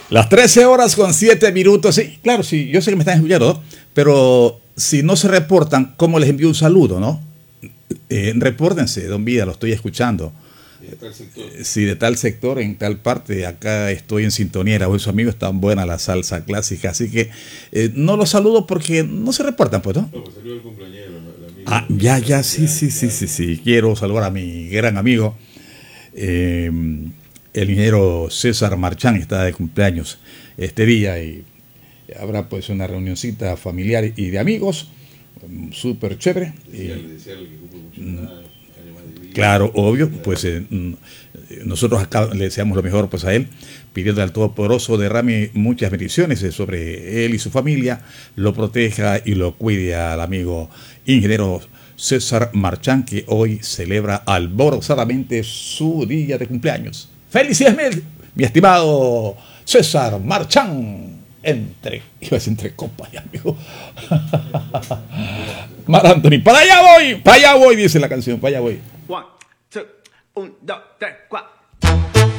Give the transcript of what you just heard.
Las 13 horas con 7 minutos. Sí, claro, sí, yo sé que me están escuchando, ¿no? Pero si no se reportan, ¿cómo les envío un saludo, no? Repórtense, don Vida, lo estoy escuchando. De tal sector. Sí, de tal sector, en tal parte, acá estoy en sintonía, o esos amigos, tan buena la salsa clásica, así que no los saludo porque no se reportan, pues, ¿no? No, pues salió el compañero, ¿no? El amigo. Ah, ya, sí. Quiero saludar a mi gran amigo, el ingeniero César Marchán, está de cumpleaños este día y habrá pues una reunioncita familiar y de amigos, súper chévere. Desearle que cumpla mucho más, años más de vida. Claro, obvio, pues nosotros acá le deseamos lo mejor pues a él, pidiendo al Todopoderoso derrame muchas bendiciones sobre él y su familia, lo proteja y lo cuide al amigo ingeniero César Marchán, que hoy celebra alborozadamente su día de cumpleaños. ¡Felicidades, mi estimado César Marchán! Iba a decir entre copas, amigo. Mar Anthony, para allá voy, dice la canción, para allá voy. 1, 2, 1, 2, 3, 4.